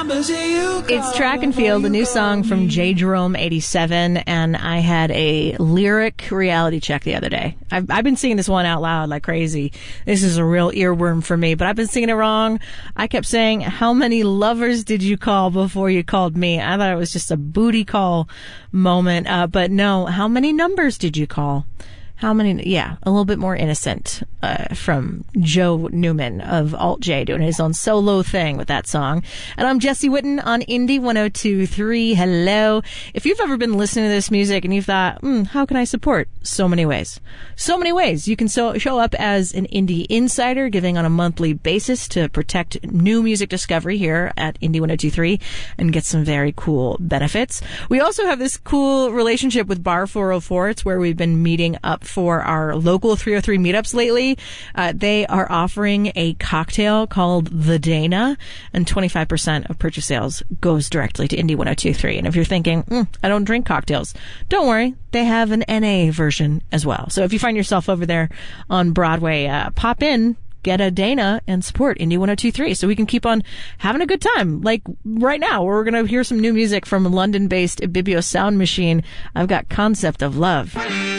It's Track and Field, a new song from J. Jerome 87, and I had a lyric reality check the other day. I've been singing this one out loud like crazy. This is a real earworm for me, but I've been singing it wrong. I kept saying, how many lovers did you call before you called me? I thought it was just a booty call moment, but no, how many numbers did you call? How many? Yeah, a little bit more innocent from Joe Newman of Alt J doing his own solo thing with that song. And I'm Jesse Whitten on Indie 102.3. Hello. If you've ever been listening to this music and you've thought, how can I support? So many ways. So many ways. You can show up as an indie insider, giving on a monthly basis to protect new music discovery here at Indie 102.3 and get some very cool benefits. We also have this cool relationship with Bar 404. It's where we've been meeting up for our local 303 meetups lately. They are offering a cocktail called the Dana, and 25% of purchase sales goes directly to Indie 102.3. And if you're thinking, I don't drink cocktails, don't worry. They have an NA version as well. So if you find yourself over there on Broadway, pop in, get a Dana, and support Indie 102.3 so we can keep on having a good time. Like right now, we're going to hear some new music from London-based Ibibio Sound Machine. I've got Concept of Love.